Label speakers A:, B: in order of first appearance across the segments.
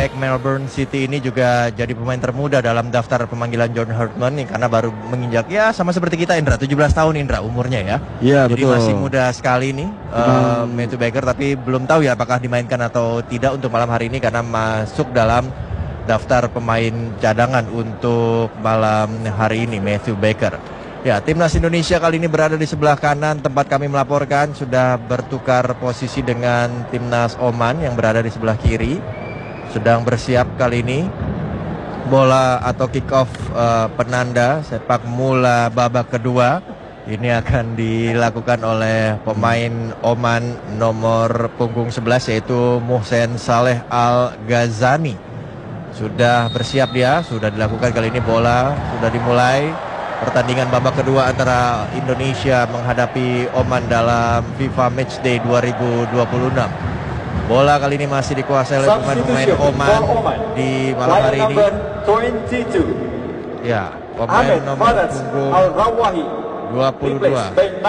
A: back Melbourne City ini juga jadi pemain termuda dalam daftar pemanggilan John Herdman nih, karena baru menginjak ya sama seperti kita Indra, 17 tahun Indra umurnya ya.
B: Iya,
A: jadi
B: betul.
A: masih muda sekali nih Matthew Baker, tapi belum tahu ya apakah dimainkan atau tidak untuk malam hari ini karena masuk dalam daftar pemain cadangan untuk malam hari ini Matthew Baker. Ya, timnas Indonesia kali ini berada di sebelah kanan tempat kami melaporkan, sudah bertukar posisi dengan timnas Oman yang berada di sebelah kiri. Sedang bersiap kali ini bola atau kick off penanda sepak mula babak kedua. Ini akan dilakukan oleh pemain Oman nomor punggung 11 yaitu Mohsen Saleh Al Ghazani. Sudah bersiap dia, sudah dilakukan kali ini, bola sudah dimulai. Pertandingan babak kedua antara Indonesia menghadapi Oman dalam FIFA Matchday 2026. Bola kali ini masih dikuasai oleh pemain-pemain Oman di malam hari ini. Ya, pemain nomor punggung 22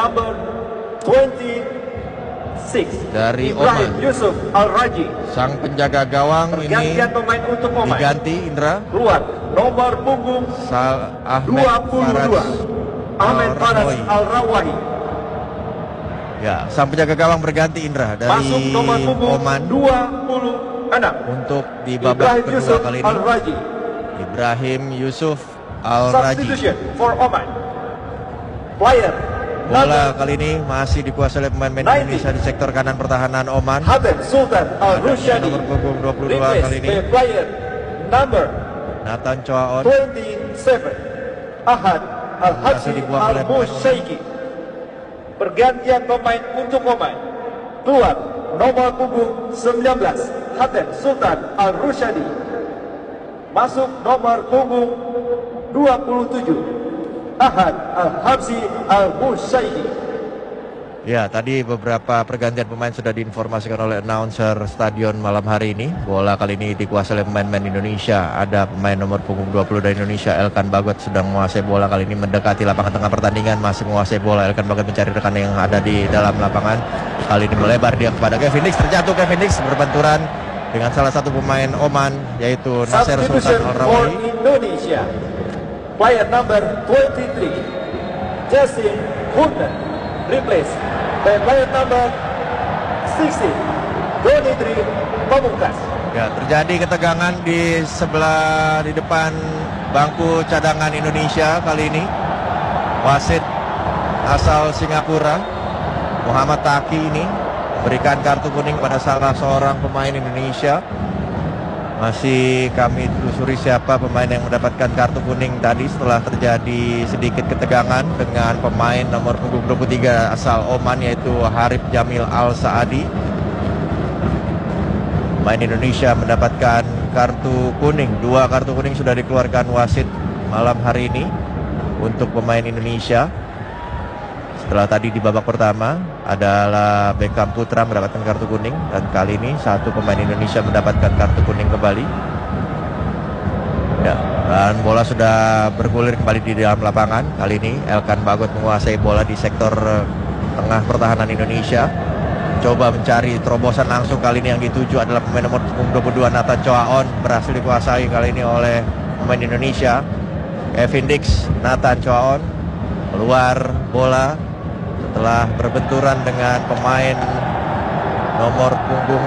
A: dari Oman. Sang penjaga gawang ini diganti Indra.
C: Keluar nomor punggung Ahmed Faras Al-Rawahi.
A: Ya, sang penjaga gawang berganti Indra dari Oman
C: 26
A: untuk di babak kedua kali ini. Ibrahim Yusuf Al-Raji.
C: Substitution for Oman. Player
A: bola kali ini masih dikuasai oleh pemain-pemain Indonesia di sektor kanan pertahanan Oman.
C: Hatem Sultan Al-Rushadi.
A: Nomor punggung 22 kali ini.
C: Player number
A: Nathan Choaon.
C: 27 Ahad Al-Habsi Al-Musyaiki. Pergantian pemain untuk Oman. Keluar nomor punggung 19 Hatem Sultan Al-Rushadi. Masuk nomor punggung 27 Ahad Al-Habsi Al-Musyaiki.
A: Ya, tadi beberapa pergantian pemain sudah diinformasikan oleh announcer stadion malam hari ini. Bola kali ini dikuasai oleh pemain-pemain Indonesia. Ada pemain nomor punggung 20 dari Indonesia, Elkan Bagot, sedang menguasai bola kali ini, mendekati lapangan tengah pertandingan, masih menguasai bola. Elkan Bagot mencari rekan yang ada di dalam lapangan. Kali ini melebar dia kepada Kevin Dix, terjatuh Kevin Dix berbenturan dengan salah satu pemain Oman yaitu Nasser Sultan Al-Rawahi.
C: Indonesia. Player number 23 Justin Hunter replace by player number 16 Donitri Pamungkas.
A: Ya, terjadi ketegangan di depan bangku cadangan Indonesia kali ini. Wasit asal Singapura Muhammad Taki ini berikan kartu kuning pada salah seorang pemain Indonesia. Masih kami telusuri siapa pemain yang mendapatkan kartu kuning tadi setelah terjadi sedikit ketegangan dengan pemain nomor punggung 23 asal Oman yaitu Harib Jamil Al-Saadi. Pemain Indonesia mendapatkan kartu kuning. 2 kartu kuning sudah dikeluarkan wasit malam hari ini untuk pemain Indonesia. Setelah tadi di babak pertama adalah Beckham Putra mendapatkan kartu kuning, dan kali ini satu pemain Indonesia mendapatkan kartu kuning kembali. Ya, dan bola sudah bergulir kembali di dalam lapangan. Kali ini Elkan Bagot menguasai bola di sektor tengah pertahanan Indonesia. Coba mencari terobosan langsung, kali ini yang dituju adalah pemain nomor 22 Nathan Choaon, berhasil dikuasai kali ini oleh pemain Indonesia. Kevin Dix, Nathan Choaon keluar bola setelah berbenturan dengan pemain nomor punggung